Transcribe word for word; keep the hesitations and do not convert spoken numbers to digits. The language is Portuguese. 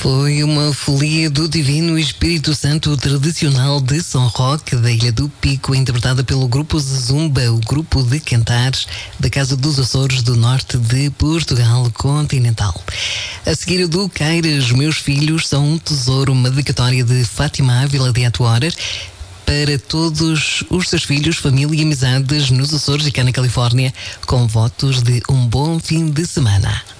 Foi uma folia do Divino Espírito Santo tradicional de São Roque, da Ilha do Pico, interpretada pelo grupo Zumba, o grupo de cantares da Casa dos Açores do Norte de Portugal continental. A seguir, do Caires, Meus Filhos São um Tesouro, uma dedicatória de Fátima Ávila de Atuoras para todos os seus filhos, família e amizades nos Açores e cá na Califórnia, com votos de um bom fim de semana.